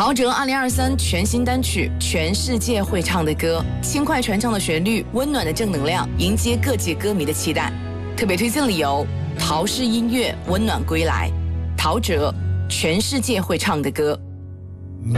陶喆2023全新单曲《全世界会唱的歌》，轻快传唱的旋律，温暖的正能量，迎接各界歌迷的期待。特别推荐理由：陶氏音乐温暖归来，陶喆《全世界会唱的歌》。